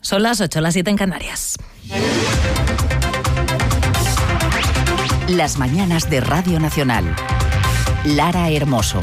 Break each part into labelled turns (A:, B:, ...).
A: Son las 8, las 7 en Canarias.
B: Las mañanas de Radio Nacional. Lara Hermoso.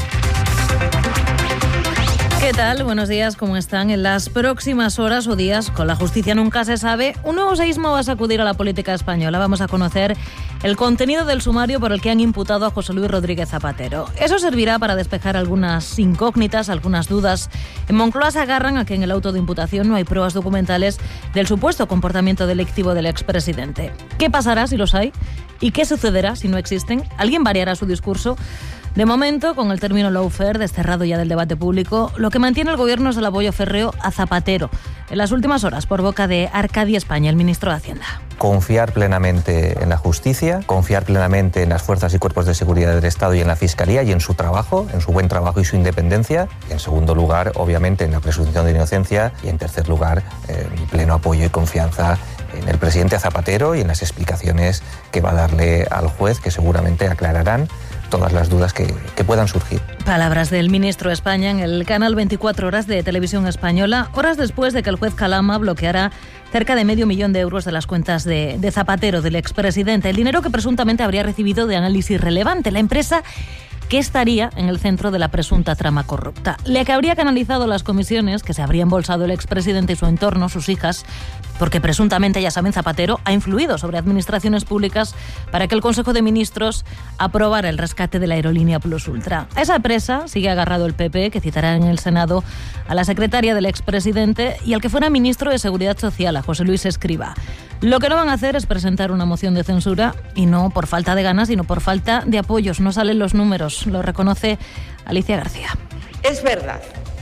A: ¿Qué tal? Buenos días, ¿cómo están? En las próximas horas o días, con la justicia nunca se sabe, un nuevo seísmo va a sacudir a la política española. Vamos a conocer el contenido del sumario por el que han imputado a José Luis Rodríguez Zapatero. Eso servirá para despejar algunas incógnitas, algunas dudas. En Moncloa se agarran a que en el auto de imputación no hay pruebas documentales del supuesto comportamiento delictivo del expresidente. ¿Qué pasará si los hay? ¿Y qué sucederá si no existen? ¿Alguien variará su discurso? De momento, con el término lawfare desterrado ya del debate público, lo que mantiene el gobierno es el apoyo férreo a Zapatero. En las últimas horas, por boca de Arcadi España, el ministro de Hacienda.
C: Confiar plenamente en la justicia, confiar plenamente en las fuerzas y cuerpos de seguridad del Estado y en la Fiscalía y en su trabajo, en su buen trabajo y su independencia. Y en segundo lugar, obviamente, en la presunción de inocencia. Y en tercer lugar, mi pleno apoyo y confianza en el presidente Zapatero y en las explicaciones que va a darle al juez, que seguramente aclararán todas las dudas que puedan surgir.
A: Palabras del ministro de España en el canal 24 Horas de Televisión Española, horas después de que el juez Calama bloqueara cerca de $500,000 de euros de las cuentas de Zapatero, del expresidente. El dinero que presuntamente habría recibido de análisis relevante. La empresa que estaría en el centro de la presunta trama corrupta. La que habría canalizado las comisiones que se habría embolsado el expresidente y su entorno, sus hijas, porque presuntamente, ya saben, Zapatero ha influido sobre administraciones públicas para que el Consejo de Ministros aprobara el rescate de la aerolínea Plus Ultra. A esa presa sigue agarrado el PP, que citará en el Senado a la secretaria del expresidente y al que fuera ministro de Seguridad Social, a José Luis Escrivá. Lo que no van a hacer es presentar una moción de censura, y no por falta de ganas, sino por falta de apoyos. No salen los números, lo reconoce Alicia García.
D: Es verdad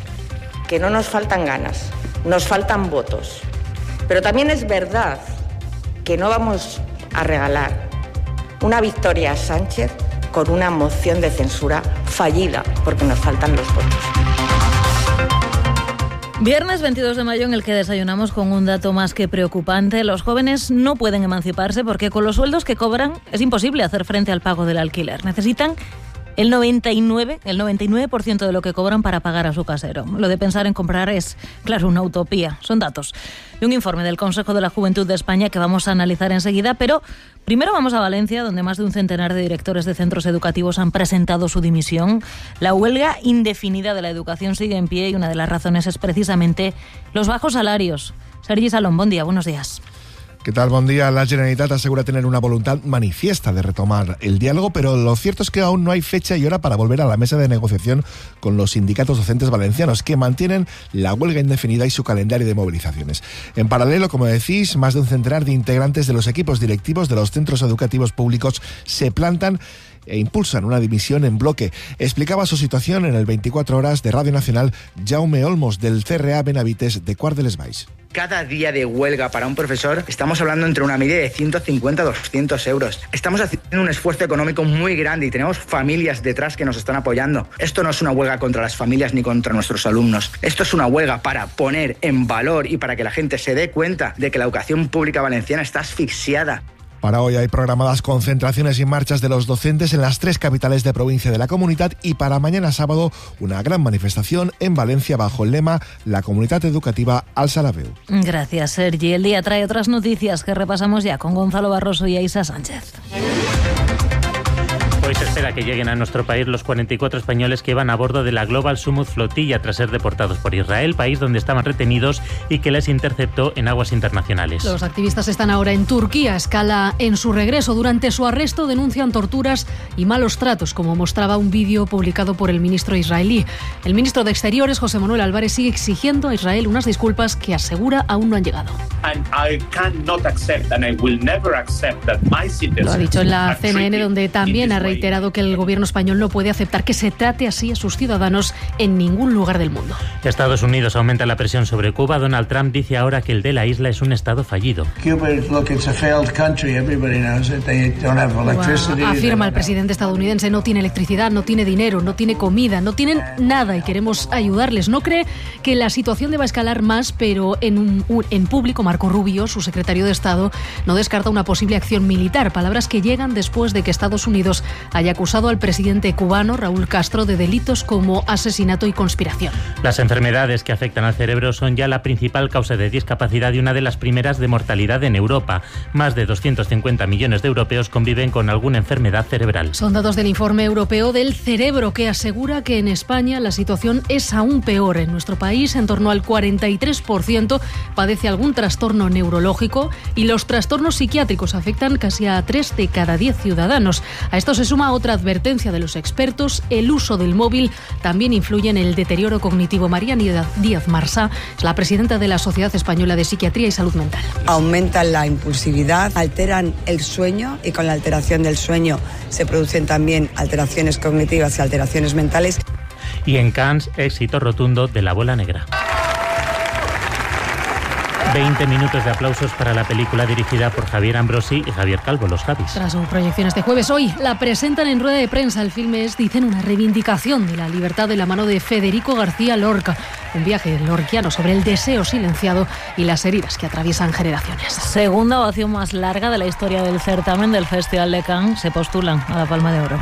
D: que no nos faltan ganas, nos faltan votos. Pero también es verdad que no vamos a regalar una victoria a Sánchez con una moción de censura fallida, porque nos faltan los votos.
A: Viernes 22 de mayo en el que desayunamos con un dato más que preocupante. Los jóvenes no pueden emanciparse porque con los sueldos que cobran es imposible hacer frente al pago del alquiler. Necesitan el 99% de lo que cobran para pagar a su casero. Lo de pensar en comprar es, claro, una utopía. Son datos de un informe del Consejo de la Juventud de España que vamos a analizar enseguida, pero primero vamos a Valencia, donde más de un centenar de directores de centros educativos han presentado su dimisión. La huelga indefinida de la educación sigue en pie y una de las razones es precisamente los bajos salarios. Sergi Salón, buen día, buenos días.
E: ¿Qué tal? Buen día. La Generalitat asegura tener una voluntad manifiesta de retomar el diálogo, pero lo cierto es que aún no hay fecha y hora para volver a la mesa de negociación con los sindicatos docentes valencianos, que mantienen la huelga indefinida y su calendario de movilizaciones. En paralelo, como decís, más de un centenar de integrantes de los equipos directivos de los centros educativos públicos se plantan e impulsan una dimisión en bloque. Explicaba su situación en el 24 Horas de Radio Nacional Jaume Olmos, del CRA Benavites de Quart de les Valls.
F: Cada día de huelga para un profesor estamos hablando entre una media de 150 a 200 euros. Estamos haciendo un esfuerzo económico muy grande y tenemos familias detrás que nos están apoyando. Esto no es una huelga contra las familias ni contra nuestros alumnos. Esto es una huelga para poner en valor y para que la gente se dé cuenta de que la educación pública valenciana está asfixiada.
E: Para hoy hay programadas concentraciones y marchas de los docentes en las 3 capitales de provincia de la comunidad, y para mañana sábado una gran manifestación en Valencia bajo el lema La comunidad educativa alza la veu.
A: Gracias, Sergi. El día trae otras noticias que repasamos ya con Gonzalo Barroso y Aisa Sánchez.
G: Hoy se espera que lleguen a nuestro país los 44 españoles que iban a bordo de la Global Summit Flotilla tras ser deportados por Israel, país donde estaban retenidos y que les interceptó en aguas internacionales.
H: Los activistas están ahora en Turquía a escala en su regreso. Durante su arresto denuncian torturas y malos tratos, como mostraba un vídeo publicado por el ministro israelí. El ministro de Exteriores, José Manuel Álvarez, sigue exigiendo a Israel unas disculpas que asegura aún no han llegado. Lo ha dicho en la CNN, donde también ha reiterado que el gobierno español no puede aceptar que se trate así a sus ciudadanos en ningún lugar del mundo.
G: Estados Unidos aumenta la presión sobre Cuba. Donald Trump dice ahora que el de la isla es un estado fallido.
H: Afirma el presidente estadounidense: no tiene electricidad, no tiene dinero, no tiene comida, no tienen nada y queremos ayudarles. No cree que la situación deba escalar más, pero en público Marco Rubio, su secretario de Estado, no descarta una posible acción militar. Palabras que llegan después de que Estados Unidos haya acusado al presidente cubano, Raúl Castro, de delitos como asesinato y conspiración.
G: Las enfermedades que afectan al cerebro son ya la principal causa de discapacidad y una de las primeras de mortalidad en Europa. Más de 250 millones de europeos conviven con alguna enfermedad cerebral.
H: Son datos del Informe Europeo del Cerebro, que asegura que en España la situación es aún peor. En nuestro país, en torno al 43% padece algún trastorno neurológico y los trastornos psiquiátricos afectan casi a 3 de cada 10 ciudadanos. A esto se suma otra advertencia de los expertos: el uso del móvil también influye en el deterioro cognitivo. María Díaz Marsá es la presidenta de la Sociedad Española de Psiquiatría y Salud Mental.
I: Aumentan la impulsividad, alteran el sueño y con la alteración del sueño se producen también alteraciones cognitivas y alteraciones mentales.
G: Y en Cannes, éxito rotundo de La Bola Negra. 20 minutos de aplausos para la película dirigida por Javier Ambrosi y Javier Calvo, Los Javis.
H: Tras su proyección este jueves, hoy la presentan en rueda de prensa. El filme es, dicen, una reivindicación de la libertad de la mano de Federico García Lorca. Un viaje lorquiano sobre el deseo silenciado y las heridas que atraviesan generaciones.
A: Segunda ovación más larga de la historia del certamen del Festival de Cannes. Se postulan a la Palma de Oro.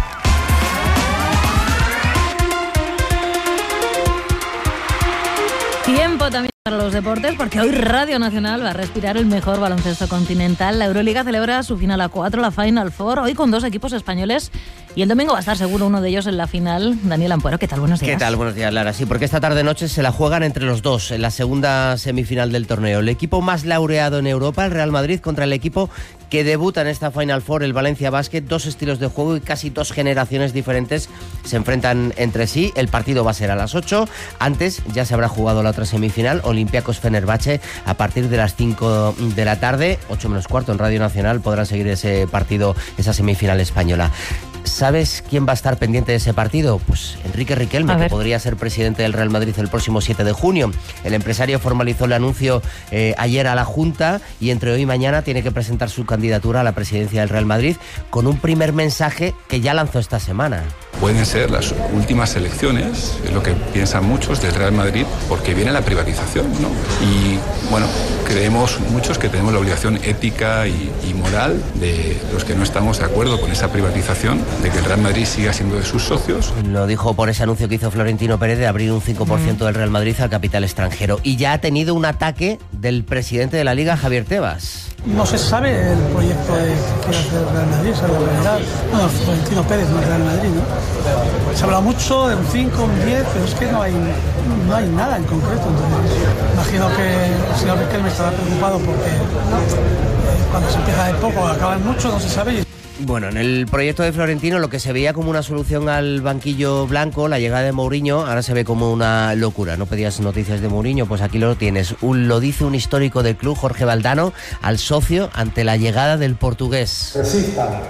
A: Tiempo también para los deportes, porque hoy Radio Nacional va a respirar el mejor baloncesto continental. La Euroliga celebra su final a 4, la Final Four, hoy con 2 equipos españoles, y el domingo va a estar seguro uno de ellos en la final. Daniel Ampuero, ¿qué tal? Buenos días.
J: ¿Qué tal? Buenos días, Lara. Sí, porque esta tarde-noche se la juegan entre los dos en la segunda semifinal del torneo. El equipo más laureado en Europa, el Real Madrid, contra el equipo que debuta en esta Final Four, el Valencia Basket. 2 estilos de juego y casi 2 generaciones diferentes se enfrentan entre sí. El partido va a ser a las 8. Antes ya se habrá jugado la otra semifinal, Olympiacos Fenerbahce, a partir de las 5 de la tarde, 8 menos cuarto en Radio Nacional. Podrán seguir ese partido, esa semifinal española. ¿Sabes quién va a estar pendiente de ese partido? Pues Enrique Riquelme, que podría ser presidente del Real Madrid el próximo 7 de junio. El empresario formalizó el anuncio ayer a la Junta y entre hoy y mañana tiene que presentar su candidatura a la presidencia del Real Madrid con un primer mensaje que ya lanzó esta semana.
K: Pueden ser las últimas elecciones, es lo que piensan muchos del Real Madrid, porque viene la privatización, ¿no? Y bueno, creemos muchos que tenemos la obligación ética y moral de los que no estamos de acuerdo con esa privatización, de que el Real Madrid siga siendo de sus socios.
J: Lo dijo por ese anuncio que hizo Florentino Pérez de abrir un 5% del Real Madrid al capital extranjero. Y ya ha tenido un ataque del presidente de la Liga, Javier Tebas.
L: No se sabe el proyecto que quiere hacer el Real Madrid, esa es la realidad. Bueno, Florentino Pérez, no el Real Madrid, ¿no? Se habla mucho de un 5, un 10, pero es que no hay nada en concreto. Entonces, imagino que el señor Riquelme estará preocupado porque cuando se empieza de poco acaban mucho, no se sabe.
J: Bueno, en el proyecto de Florentino lo que se veía como una solución al banquillo blanco, la llegada de Mourinho, ahora se ve como una locura. ¿No pedías noticias de Mourinho? Pues aquí lo tienes. Lo dice un histórico del club, Jorge Valdano, al socio ante la llegada del portugués.
M: Resista.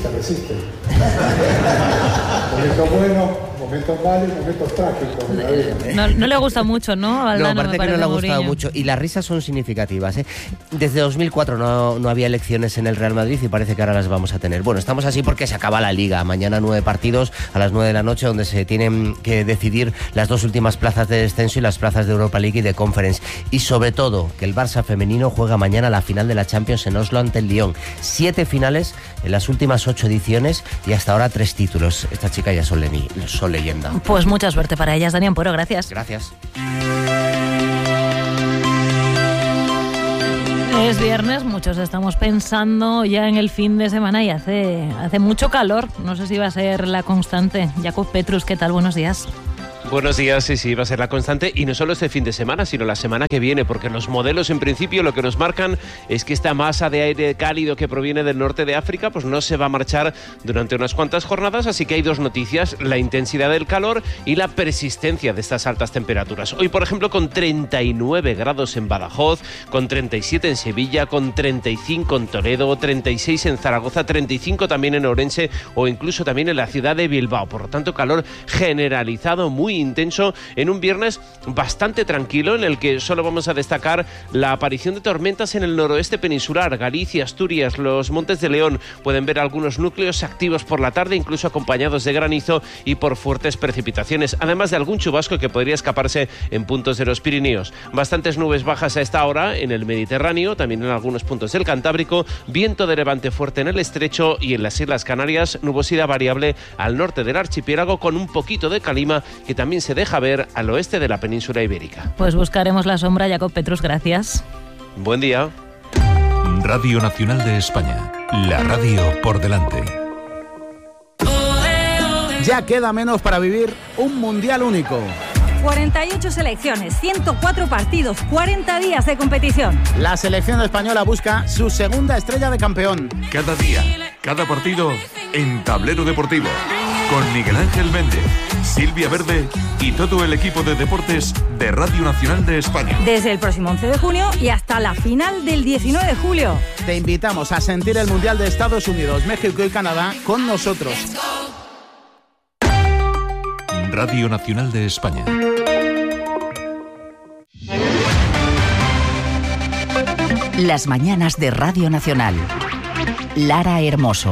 M: Momentos buenos, momentos malos, momentos trágicos.
A: No le gusta mucho, ¿no? Valdano,
J: no, parece que no le ha gustado mucho. Y las risas son significativas, ¿eh? Desde 2004 no había elecciones en el Real Madrid y parece que ahora las vamos a tener. Bueno, estamos así porque se acaba la Liga. Mañana 9 partidos a las 9 de la noche donde se tienen que decidir las 2 últimas plazas de descenso y las plazas de Europa League y de Conference. Y sobre todo, que el Barça femenino juega mañana la final de la Champions en Oslo ante el Lyon. 7 finales en las últimas 8 ediciones y hasta ahora 3 títulos. Estas chicas ya son leyenda.
A: Pues mucha suerte para ellas, Dani Ampuero. Gracias.
J: Gracias.
A: Es viernes, muchos estamos pensando ya en el fin de semana y hace mucho calor. No sé si va a ser la constante. Jakub Petrus, ¿qué tal? Buenos días.
N: Buenos días, sí, va a ser la constante y no solo este fin de semana, sino la semana que viene, porque los modelos en principio lo que nos marcan es que esta masa de aire cálido que proviene del norte de África pues no se va a marchar durante unas cuantas jornadas, así que hay 2 noticias, la intensidad del calor y la persistencia de estas altas temperaturas. Hoy, por ejemplo, con 39 grados en Badajoz, con 37 en Sevilla, con 35 en Toledo, 36 en Zaragoza, 35 también en Ourense o incluso también en la ciudad de Bilbao. Por lo tanto, calor generalizado muy y intenso en un viernes bastante tranquilo, en el que solo vamos a destacar la aparición de tormentas en el noroeste peninsular. Galicia, Asturias, los Montes de León pueden ver algunos núcleos activos por la tarde, incluso acompañados de granizo y por fuertes precipitaciones, además de algún chubasco que podría escaparse en puntos de los Pirineos. Bastantes nubes bajas a esta hora en el Mediterráneo, también en algunos puntos del Cantábrico, viento de levante fuerte en el estrecho y en las Islas Canarias, nubosidad variable al norte del archipiélago con un poquito de calima que también se deja ver al oeste de la península ibérica.
A: Pues buscaremos la sombra. Jacob Petrus, gracias.
N: Buen día.
O: Radio Nacional de España, la radio por delante.
P: Ya queda menos para vivir un mundial único.
Q: 48 selecciones, 104 partidos, 40 días de competición.
P: La selección española busca su segunda estrella de campeón.
O: Cada día, cada partido en Tablero Deportivo. Con Miguel Ángel Méndez, Silvia Verde y todo el equipo de deportes de Radio Nacional de España.
Q: Desde el próximo 11 de junio y hasta la final del 19 de julio.
P: Te invitamos a sentir el Mundial de Estados Unidos, México y Canadá con nosotros.
O: Radio Nacional de España.
B: Las mañanas de Radio Nacional. Lara Hermoso.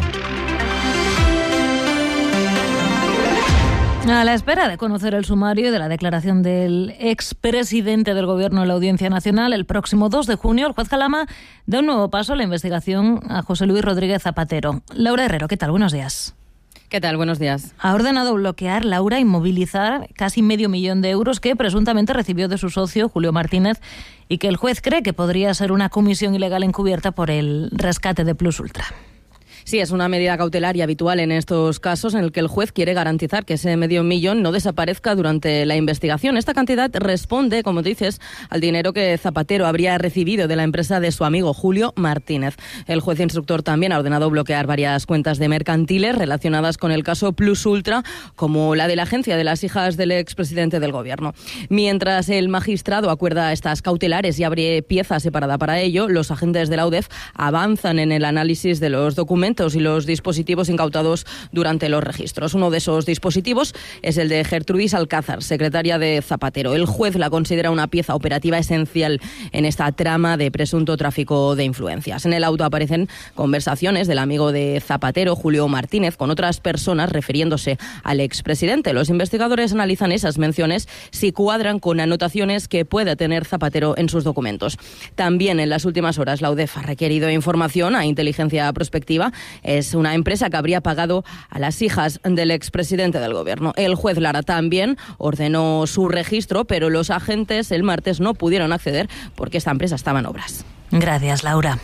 A: A la espera de conocer el sumario y de la declaración del expresidente del Gobierno en la Audiencia Nacional, el próximo 2 de junio, el juez Calama da un nuevo paso a la investigación a José Luis Rodríguez Zapatero. Laura Herrero, ¿qué tal? Buenos días.
R: ¿Qué tal? Buenos días.
A: Ha ordenado bloquear, Laura, inmovilizar casi €500,000 que presuntamente recibió de su socio, Julio Martínez, y que el juez cree que podría ser una comisión ilegal encubierta por el rescate de Plus Ultra.
R: Sí, es una medida cautelar y habitual en estos casos en el que el juez quiere garantizar que ese $500,000 no desaparezca durante la investigación. Esta cantidad responde, como dices, al dinero que Zapatero habría recibido de la empresa de su amigo Julio Martínez. El juez instructor también ha ordenado bloquear varias cuentas de mercantiles relacionadas con el caso Plus Ultra, como la de la agencia de las hijas del expresidente del Gobierno. Mientras el magistrado acuerda estas cautelares y abre pieza separada para ello, los agentes de la UDEF avanzan en el análisis de los documentos y los dispositivos incautados durante los registros. Uno de esos dispositivos es el de Gertrudis Alcázar, secretaria de Zapatero. El juez la considera una pieza operativa esencial en esta trama de presunto tráfico de influencias. En el auto aparecen conversaciones del amigo de Zapatero, Julio Martínez, con otras personas refiriéndose al expresidente. Los investigadores analizan esas menciones si cuadran con anotaciones que pueda tener Zapatero en sus documentos. También en las últimas horas la UDEF ha requerido información a Inteligencia Prospectiva. Es una empresa que habría pagado a las hijas del expresidente del Gobierno. El juez Lara también ordenó su registro, pero los agentes el martes no pudieron acceder porque esta empresa estaba en obras.
A: Gracias, Laura.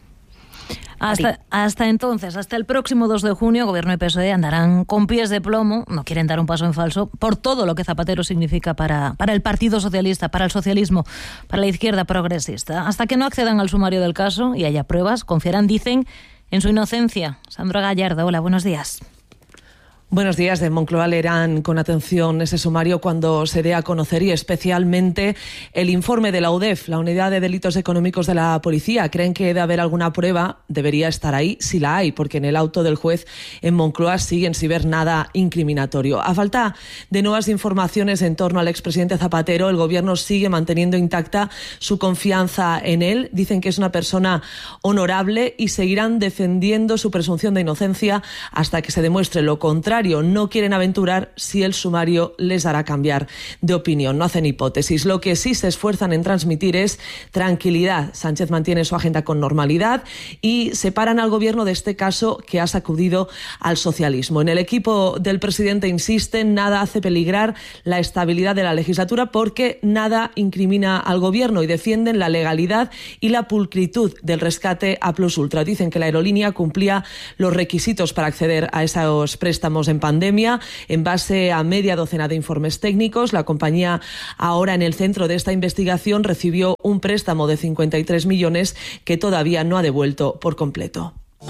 A: Hasta entonces, hasta el próximo 2 de junio, Gobierno y PSOE andarán con pies de plomo, no quieren dar un paso en falso, por todo lo que Zapatero significa para el Partido Socialista, para el socialismo, para la izquierda progresista. Hasta que no accedan al sumario del caso y haya pruebas, confiarán, dicen, en su inocencia. Sandra Gallardo, hola, buenos días.
S: Buenos días. De Moncloa leerán con atención ese sumario cuando se dé a conocer, y especialmente el informe de la UDEF, la Unidad de Delitos Económicos de la Policía. Creen que de haber alguna prueba debería estar ahí, si la hay, porque en el auto del juez en Moncloa siguen sin ver nada incriminatorio. A falta de nuevas informaciones en torno al expresidente Zapatero, el Gobierno sigue manteniendo intacta su confianza en él. Dicen que es una persona honorable y seguirán defendiendo su presunción de inocencia hasta que se demuestre lo contrario. No quieren aventurar si el sumario les hará cambiar de opinión. No hacen hipótesis. Lo que sí se esfuerzan en transmitir es tranquilidad. Sánchez mantiene su agenda con normalidad y separan al Gobierno de este caso que ha sacudido al socialismo. En el equipo del presidente insisten, nada hace peligrar la estabilidad de la legislatura porque nada incrimina al Gobierno, y defienden la legalidad y la pulcritud del rescate a Plus Ultra. Dicen que la aerolínea cumplía los requisitos para acceder a esos préstamos en pandemia. En base a media docena de informes técnicos, la compañía, ahora en el centro de esta investigación, recibió un préstamo de 53 millones que todavía no ha devuelto por completo.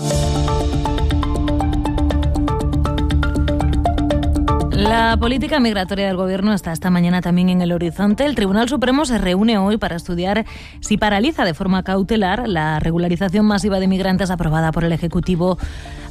A: La política migratoria del Gobierno está esta mañana también en el horizonte. El Tribunal Supremo se reúne hoy para estudiar si paraliza de forma cautelar la regularización masiva de migrantes aprobada por el Ejecutivo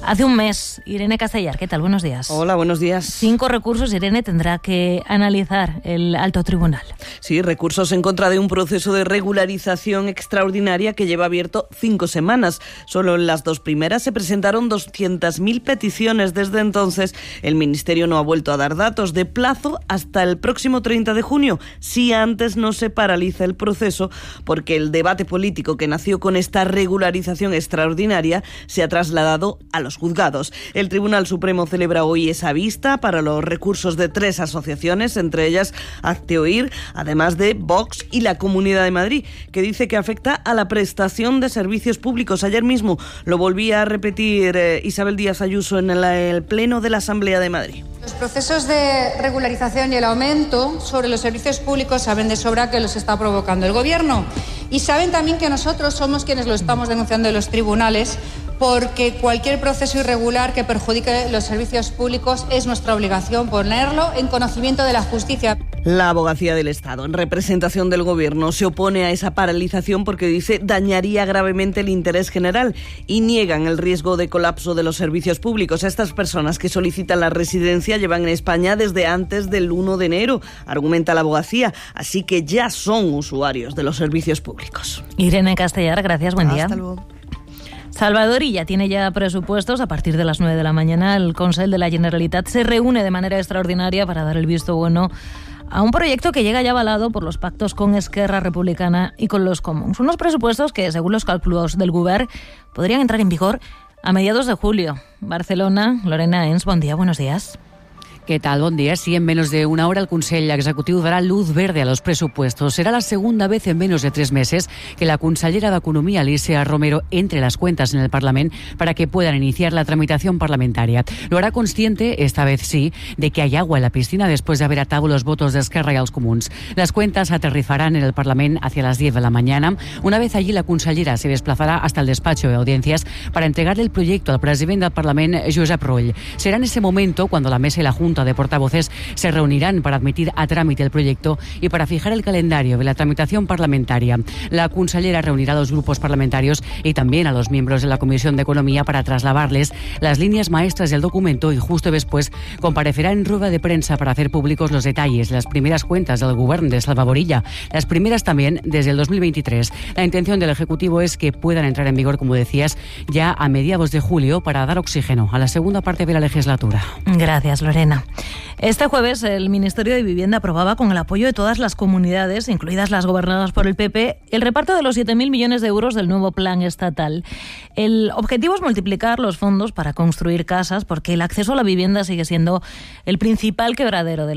A: Hace un mes, Irene Castellar, ¿qué tal? Buenos días.
T: Hola, buenos días.
A: 5 recursos, Irene, tendrá que analizar el alto tribunal.
T: Sí, recursos en contra de un proceso de regularización extraordinaria que lleva abierto 5 semanas. Solo en las 2 primeras se presentaron 200.000 peticiones. Desde entonces, el Ministerio no ha vuelto a dar datos de plazo hasta el próximo 30 de junio, si antes no se paraliza el proceso, porque el debate político que nació con esta regularización extraordinaria se ha trasladado a los juzgados. El Tribunal Supremo celebra hoy esa vista para los recursos de 3 asociaciones, entre ellas Hazte Oír, además de Vox y la Comunidad de Madrid, que dice que afecta a la prestación de servicios públicos. Ayer mismo lo volvía a repetir Isabel Díaz Ayuso en el Pleno de la Asamblea de Madrid.
U: Los procesos de regularización y el aumento sobre los servicios públicos saben de sobra que los está provocando el Gobierno. Y saben también que nosotros somos quienes lo estamos denunciando en los tribunales, porque cualquier proceso irregular que perjudique los servicios públicos es nuestra obligación ponerlo en conocimiento de la justicia.
T: La Abogacía del Estado, en representación del Gobierno, se opone a esa paralización porque dice dañaría gravemente el interés general y niegan el riesgo de colapso de los servicios públicos. A estas personas que solicitan la residencia llevan en España desde antes del 1 de enero, argumenta la Abogacía, así que ya son usuarios de los servicios públicos.
A: Irene Castellar, gracias, buen día.
T: Hasta luego.
A: Salvador Illa tiene ya presupuestos. A partir de las 9 de la mañana, el Consell de la Generalitat se reúne de manera extraordinaria para dar el visto bueno a un proyecto que llega ya avalado por los pactos con Esquerra Republicana y con los Comuns. Unos presupuestos que, según los cálculos del Govern, podrían entrar en vigor a mediados de julio. Barcelona, Lorena Ens, buen día, buenos días.
V: ¿Qué tal? Bon dia. Sí, en menos de una hora el Consell Executiu dará luz verde a los presupuestos. Será la segunda vez en menos de 3 meses que la consellera de Economía, Alícia Romero, entre las cuentas en el Parlamento para que puedan iniciar la tramitación parlamentaria. Lo hará consciente, esta vez sí, de que hay agua en la piscina después de haber atado los votos de Esquerra y los Comuns. Las cuentas aterrizarán en el Parlamento hacia las 10 de la mañana. Una vez allí, la consellera se desplazará hasta el despacho de audiencias para entregarle el proyecto al presidente del Parlamento, Josep Rull. Será en ese momento cuando la mesa y la Junta de Portavoces se reunirán para admitir a trámite el proyecto y para fijar el calendario de la tramitación parlamentaria. La consellera reunirá a los grupos parlamentarios y también a los miembros de la Comisión de Economía para trasladarles las líneas maestras del documento y justo después comparecerá en rueda de prensa para hacer públicos los detalles de las primeras cuentas del Govern de Salvador Illa, las primeras también desde el 2023. La intención del Ejecutivo es que puedan entrar en vigor, como decías, ya a mediados de julio para dar oxígeno a la segunda parte de la legislatura.
A: Gracias, Lorena. Este jueves el Ministerio de Vivienda aprobaba con el apoyo de todas las comunidades, incluidas las gobernadas por el PP, el reparto de los 7.000 millones de euros del nuevo plan estatal. El objetivo es multiplicar los fondos para construir casas, porque el acceso a la vivienda sigue siendo el principal quebradero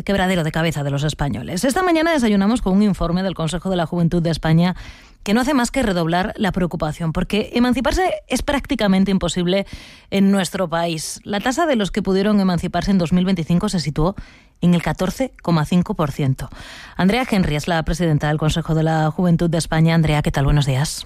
A: de cabeza de los españoles. Esta mañana desayunamos con un informe del Consejo de la Juventud de España que no hace más que redoblar la preocupación, porque emanciparse es prácticamente imposible en nuestro país. La tasa de los que pudieron emanciparse en 2025 se situó en el 14,5%. Andrea Henry es la presidenta del Consejo de la Juventud de España. Andrea, ¿qué tal? Buenos días.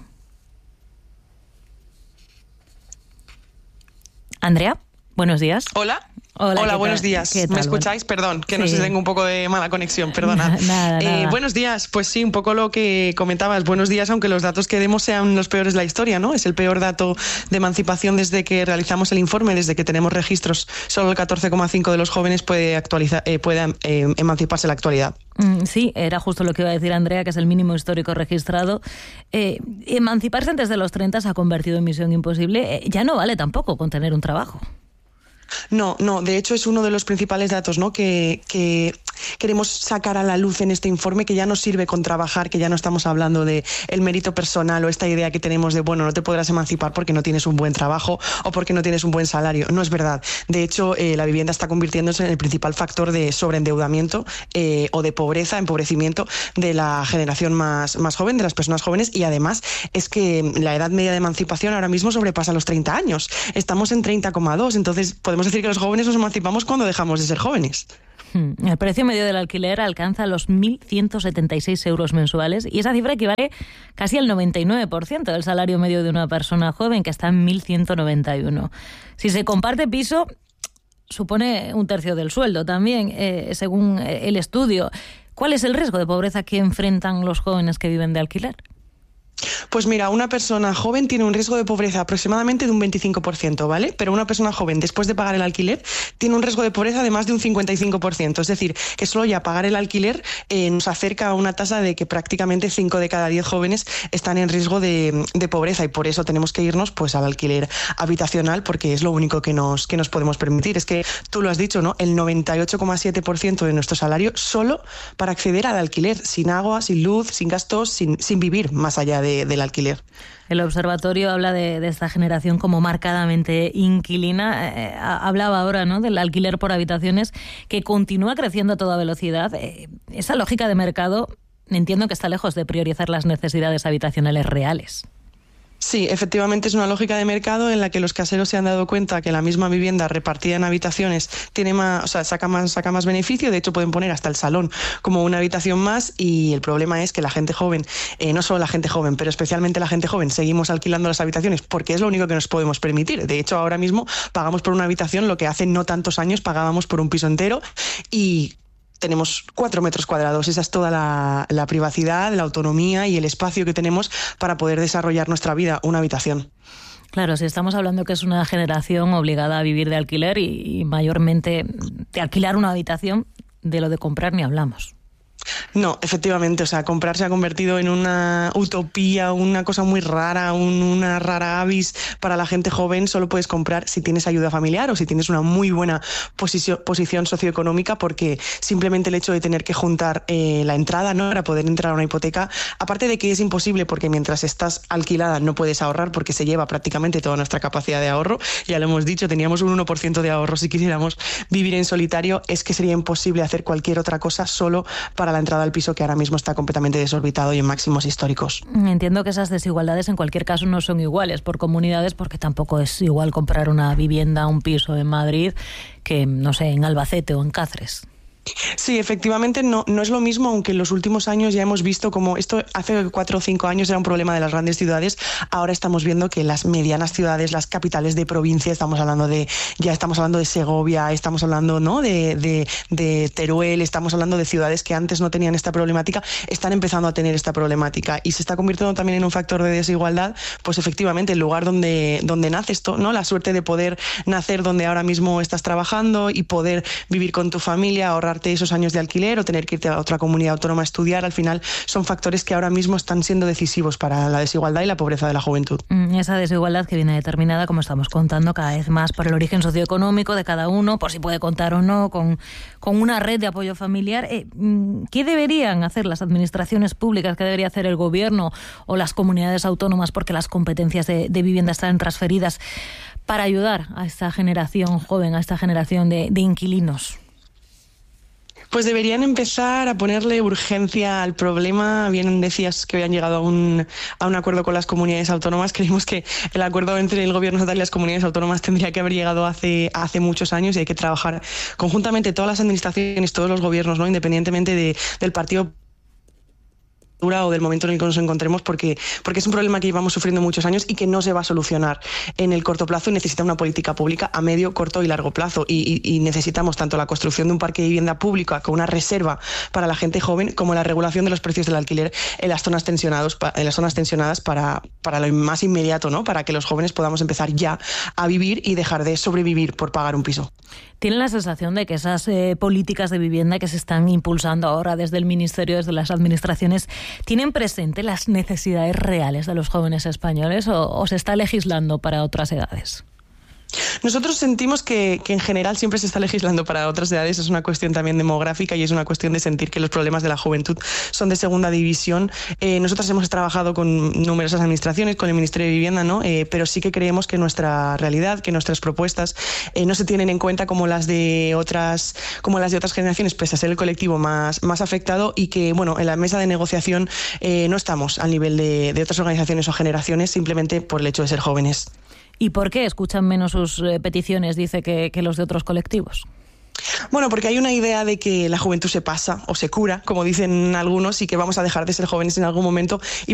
A: Andrea, buenos días.
W: Hola.
A: Hola,
W: buenos días. ¿Me escucháis? Perdón, que no sé si tengo un poco de mala conexión, perdona.
A: Nada.
W: Buenos días, pues sí, un poco lo que comentabas. Buenos días, aunque los datos que demos sean los peores de la historia, ¿no? Es el peor dato de emancipación desde que realizamos el informe, desde que tenemos registros. Solo el 14,5% de los jóvenes puede emanciparse en la actualidad.
A: Sí, era justo lo que iba a decir Andrea, que es el mínimo histórico registrado. Emanciparse antes de los 30 se ha convertido en misión imposible. Ya no vale tampoco con tener un trabajo.
W: No, de hecho es uno de los principales datos, ¿no? que queremos sacar a la luz en este informe, que ya no sirve con trabajar, que ya no estamos hablando de el mérito personal o esta idea que tenemos de, bueno, no te podrás emancipar porque no tienes un buen trabajo o porque no tienes un buen salario. No es verdad. De hecho, la vivienda está convirtiéndose en el principal factor de sobreendeudamiento o de pobreza, empobrecimiento de la generación más joven, de las personas jóvenes, y además es que la edad media de emancipación ahora mismo sobrepasa los 30 años. Estamos en 30,2, entonces podemos decir que los jóvenes nos emancipamos cuando dejamos de ser jóvenes.
A: El precio medio del alquiler alcanza los 1.176 euros mensuales y esa cifra equivale casi al 99% del salario medio de una persona joven, que está en 1.191. Si se comparte piso, supone un tercio del sueldo también, según el estudio. ¿Cuál es el riesgo de pobreza que enfrentan los jóvenes que viven de alquiler?
W: Pues mira, una persona joven tiene un riesgo de pobreza aproximadamente de un 25%, ¿vale? Pero una persona joven, después de pagar el alquiler, tiene un riesgo de pobreza de más de un 55%. Es decir, que solo ya pagar el alquiler nos acerca a una tasa de que prácticamente 5 de cada 10 jóvenes están en riesgo de pobreza, y por eso tenemos que irnos pues al alquiler habitacional, porque es lo único que nos podemos permitir. Es que tú lo has dicho, ¿no? El 98,7% de nuestro salario solo para acceder al alquiler, sin agua, sin luz, sin gastos, sin vivir más allá del alquiler.
A: El observatorio habla de esta generación como marcadamente inquilina. Hablaba ahora, ¿no?, del alquiler por habitaciones, que continúa creciendo a toda velocidad. Esa lógica de mercado, entiendo que está lejos de priorizar las necesidades habitacionales reales.
W: Sí, efectivamente es una lógica de mercado en la que los caseros se han dado cuenta que la misma vivienda repartida en habitaciones tiene más, o sea, saca más beneficio. De hecho, pueden poner hasta el salón como una habitación más, y el problema es que la gente joven, no solo la gente joven, pero especialmente la gente joven, seguimos alquilando las habitaciones porque es lo único que nos podemos permitir. De hecho, ahora mismo pagamos por una habitación lo que hace no tantos años pagábamos por un piso entero, y tenemos 4 metros cuadrados. Esa es toda la privacidad, la autonomía y el espacio que tenemos para poder desarrollar nuestra vida, una habitación.
A: Claro, si estamos hablando que es una generación obligada a vivir de alquiler y mayormente de alquilar una habitación, de lo de comprar ni hablamos.
W: No, efectivamente, o sea, comprar se ha convertido en una utopía, una cosa muy rara, una rara avis para la gente joven. Solo puedes comprar si tienes ayuda familiar o si tienes una muy buena posición socioeconómica, porque simplemente el hecho de tener que juntar la entrada, ¿no?, para poder entrar a una hipoteca, aparte de que es imposible porque mientras estás alquilada no puedes ahorrar porque se lleva prácticamente toda nuestra capacidad de ahorro. Ya lo hemos dicho, teníamos un 1% de ahorro si quisiéramos vivir en solitario. Es que sería imposible hacer cualquier otra cosa solo para la entrada al piso, que ahora mismo está completamente desorbitado y en máximos históricos.
A: Entiendo que esas desigualdades en cualquier caso no son iguales por comunidades, porque tampoco es igual comprar una vivienda, un piso en Madrid que, no sé, en Albacete o en Cáceres.
W: Sí, efectivamente no es lo mismo, aunque en los últimos años ya hemos visto como esto hace 4 o 5 años era un problema de las grandes ciudades. Ahora estamos viendo que las medianas ciudades, las capitales de provincia, estamos hablando de Segovia, estamos hablando, ¿no?, de Teruel, estamos hablando de ciudades que antes no tenían esta problemática, están empezando a tener esta problemática y se está convirtiendo también en un factor de desigualdad. Pues efectivamente el lugar donde naces, ¿no?, la suerte de poder nacer donde ahora mismo estás trabajando y poder vivir con tu familia, ahorrar esos años de alquiler o tener que irte a otra comunidad autónoma a estudiar, al final son factores que ahora mismo están siendo decisivos para la desigualdad y la pobreza de la juventud.
A: Esa desigualdad que viene determinada, como estamos contando, cada vez más por el origen socioeconómico de cada uno, por si puede contar o no con una red de apoyo familiar. ¿Qué deberían hacer las administraciones públicas? ¿Qué debería hacer el gobierno o las comunidades autónomas, porque las competencias de vivienda están transferidas, para ayudar a esta generación joven, a esta generación de inquilinos?
W: Pues deberían empezar a ponerle urgencia al problema. Bien decías que habían llegado a un acuerdo con las comunidades autónomas. Creemos que el acuerdo entre el gobierno estatal y las comunidades autónomas tendría que haber llegado hace muchos años, y hay que trabajar conjuntamente todas las administraciones, todos los gobiernos, ¿no?, independientemente del partido o del momento en el que nos encontremos, porque es un problema que llevamos sufriendo muchos años y que no se va a solucionar en el corto plazo, y necesita una política pública a medio, corto y largo plazo, y necesitamos tanto la construcción de un parque de vivienda pública con una reserva para la gente joven, como la regulación de los precios del alquiler en las zonas tensionadas para lo más inmediato, ¿no?, para que los jóvenes podamos empezar ya a vivir y dejar de sobrevivir por pagar un piso.
A: ¿Tienen la sensación de que esas políticas de vivienda que se están impulsando ahora desde el Ministerio, desde las administraciones, tienen presente las necesidades reales de los jóvenes españoles, o se está legislando para otras edades?
W: Nosotros sentimos que en general siempre se está legislando para otras edades. Es una cuestión también demográfica y es una cuestión de sentir que los problemas de la juventud son de segunda división. Nosotros hemos trabajado con numerosas administraciones, con el Ministerio de Vivienda, ¿no? Pero sí que creemos que nuestra realidad, que nuestras propuestas no se tienen en cuenta como las de otras generaciones, pese a ser el colectivo más afectado, y que, bueno, en la mesa de negociación no estamos al nivel de otras organizaciones o generaciones, simplemente por el hecho de ser jóvenes.
A: ¿Y por qué escuchan menos sus peticiones, dice, que los de otros colectivos?
W: Bueno, porque hay una idea de que la juventud se pasa o se cura, como dicen algunos, y que vamos a dejar de ser jóvenes en algún momento, y